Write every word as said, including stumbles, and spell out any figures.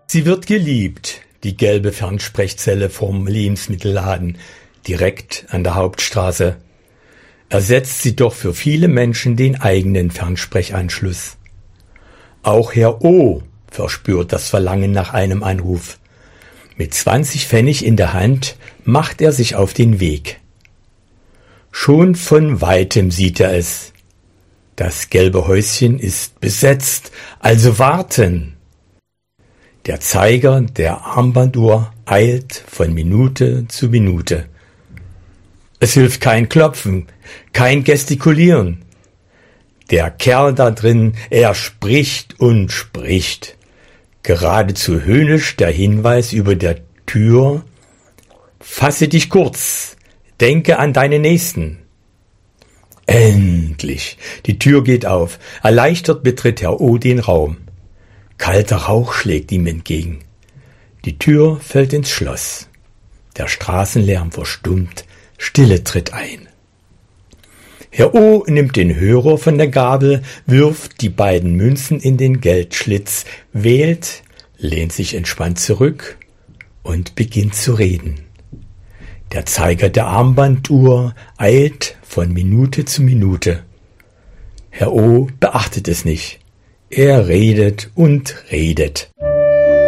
Sie wird geliebt, die gelbe Fernsprechzelle vom Lebensmittelladen, direkt an der Hauptstraße. Ersetzt sie doch für viele Menschen den eigenen Fernsprechanschluss. Auch Herr O. verspürt das Verlangen nach einem Anruf. Mit zwanzig Pfennig in der Hand macht er sich auf den Weg. Schon von weitem sieht er es. Das gelbe Häuschen ist besetzt, also warten. Der Zeiger der Armbanduhr eilt von Minute zu Minute. Es hilft kein Klopfen, kein Gestikulieren. Der Kerl da drin, er spricht und spricht. Geradezu höhnisch der Hinweis über der Tür: Fasse dich kurz, denke an deine Nächsten. Endlich, die Tür geht auf. Erleichtert betritt Herr O. den Raum. Kalter Rauch schlägt ihm entgegen. Die Tür fällt ins Schloss. Der Straßenlärm verstummt, Stille tritt ein. Herr O. nimmt den Hörer von der Gabel, wirft die beiden Münzen in den Geldschlitz, wählt, lehnt sich entspannt zurück und beginnt zu reden. Der Zeiger der Armbanduhr eilt von Minute zu Minute. Herr O. beachtet es nicht. Er redet und redet.